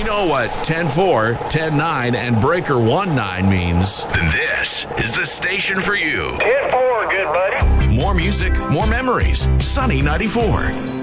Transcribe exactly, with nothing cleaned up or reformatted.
know what ten four, ten nine, and Breaker one nine means, then this is the station for you. ten four, good buddy. More music, more memories. Sunny ninety-four.